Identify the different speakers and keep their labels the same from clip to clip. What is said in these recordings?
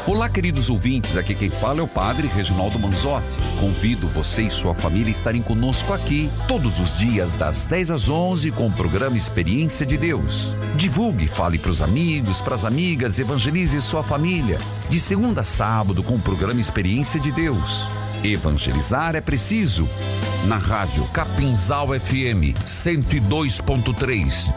Speaker 1: Olá, queridos ouvintes, aqui quem fala é o Padre Reginaldo Manzotti. Convido você e sua família a estarem conosco aqui todos os dias das 10 às 11 com o programa Experiência de Deus. Divulgue, fale para os amigos, para as amigas, evangelize sua família. De segunda a sábado com o programa Experiência de Deus. Evangelizar é preciso. Na rádio Capinzal FM 102.3.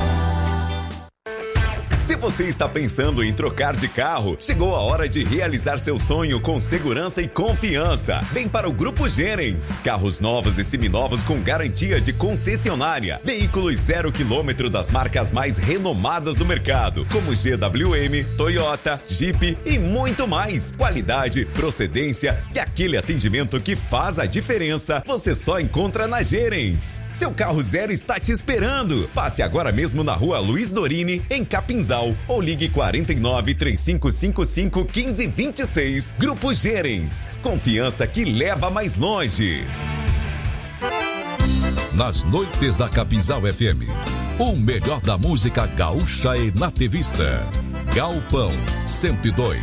Speaker 2: Se você está pensando em trocar de carro, chegou a hora de realizar seu sonho com segurança e confiança. Vem para o Grupo Gerens. Carros novos e seminovos com garantia de concessionária. Veículos 0 km das marcas mais renomadas do mercado, como GWM, Toyota, Jeep e muito mais. Qualidade, procedência e aquele atendimento que faz a diferença, você só encontra na Gerens. Seu carro zero está te esperando. Passe agora mesmo na rua Luiz Dorini, em Capinzal, ou ligue 49 3555 1526. Grupo Gerens. Confiança que leva mais longe.
Speaker 3: Nas noites da Capinzal FM, o melhor da música gaúcha e nativista. Galpão 102.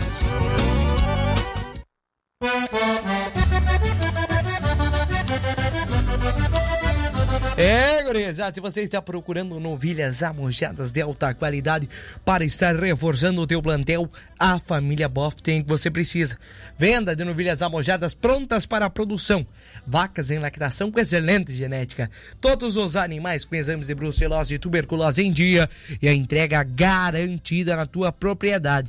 Speaker 4: Gurizada, se você está procurando novilhas amojadas de alta qualidade para estar reforçando o teu plantel, a família Boff tem o que você precisa. Venda de novilhas amojadas prontas para a produção. Vacas em lactação com excelente genética. Todos os animais com exames de brucelose e tuberculose em dia e a entrega garantida na tua propriedade.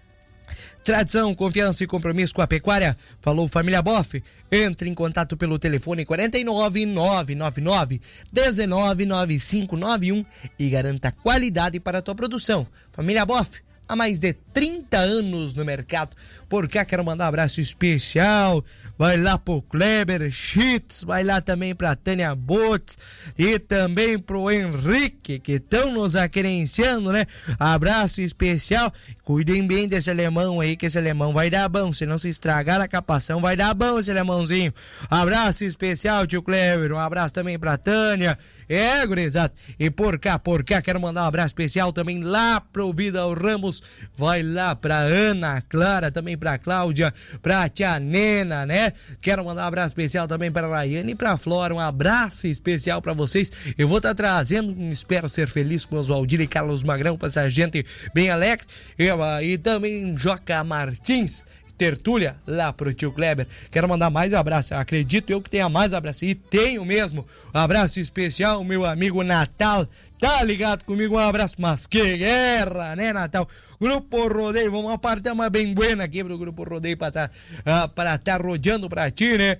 Speaker 4: Tradição, confiança e compromisso com a pecuária. Falou Família Boff. Entre em contato pelo telefone 49 999 19 9591 e garanta qualidade para a tua produção. Família Boff, há mais de 30 anos no mercado. Por cá quero mandar um abraço especial. Vai lá pro Kleber Schitz, vai lá também pra Tânia Botz e também pro Henrique, que estão nos aquerenciando, né? Abraço especial. Cuidem bem desse alemão aí, que esse alemão vai dar bom. Se não se estragar a capação, vai dar bom esse alemãozinho. Abraço especial, tio Kleber. Um abraço também pra Tânia. Gurizada. E por cá, quero mandar um abraço especial também lá pro Vidal Ramos. Vai lá pra Ana Clara, também pra Cláudia, pra tia Nena, né? Quero mandar um abraço especial também pra Rayane e pra Flora. Um abraço especial pra vocês. Eu vou estar trazendo, espero ser feliz com Oswaldir e Carlos Magrão, pra essa gente bem alegre. E também Joca Martins, Tertúlia, lá pro tio Kleber. Quero mandar mais abraço, acredito eu que tenha mais abraço, e tenho mesmo. Um abraço especial, meu amigo Natal, tá ligado comigo? Um abraço, mas que guerra, né, Natal? Grupo Rodeio, vamos uma parte uma bem buena aqui pro Grupo Rodeio para tá rodeando pra ti, né?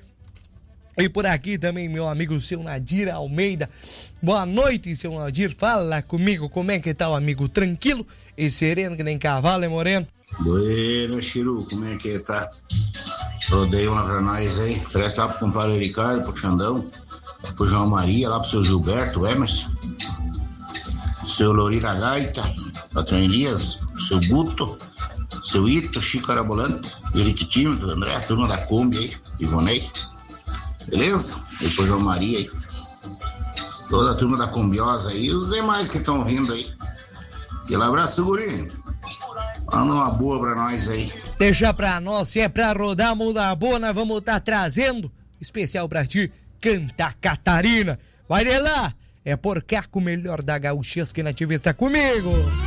Speaker 4: E por aqui também meu amigo seu Nadir Almeida. Boa noite, seu Nadir, fala comigo, como é que tá o amigo? Tranquilo e sereno que nem cavalo, hein, moreno?
Speaker 5: Bueno, Chiru, como é que tá? Rodeio uma pra nós aí. Oferece lá pro compadre Ricardo, pro Xandão, pro João Maria, lá pro seu Gilberto, Emerson, seu Lorira Gaita, patrão Elias, seu Guto, seu Ito, Chico Arabolante, Eriquitinho, André, a turma da Kombi aí, Ivonei. Beleza? Depois João Maria aí. Toda a turma da Combiosa aí e os demais que estão vindo aí. Aquele abraço, guri. Manda uma boa pra nós aí.
Speaker 4: Deixa pra nós, se é pra rodar, muda boa, nós vamos estar trazendo especial pra ti, Canta Catarina. Vai de lá, é por cá com o melhor da gauchesca nativista comigo.